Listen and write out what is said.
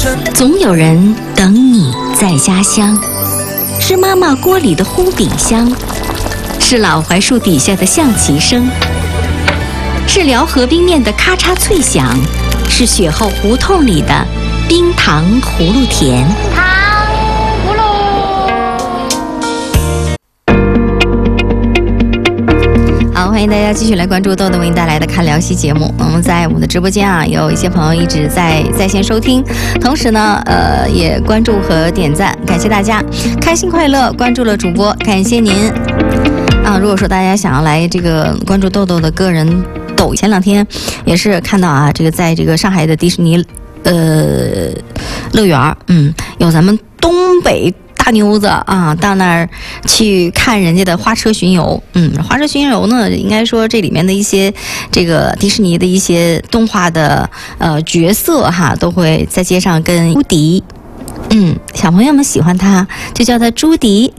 总有人等你在家乡，是妈妈锅里的烘饼香，是老槐树底下的象棋声，是辽河冰面的咔嚓脆响，是雪后胡同里的冰糖葫芦甜。好，欢迎大家继续来关注豆豆为您带来的看辽西节目。在我们的直播间啊，有一些朋友一直在线收听，同时呢，也关注和点赞，感谢大家，开心快乐关注了主播，感谢您。如果说大家想要来这个关注豆豆的个人抖，前两天也是看到啊，这个在这个上海的迪士尼乐园，有咱们东北大妞子啊，到那儿去看人家的花车巡游。花车巡游呢，应该说这里面的一些这个迪士尼的一些动画的角色哈，都会在街上跟朱迪，小朋友们喜欢他，就叫他朱迪。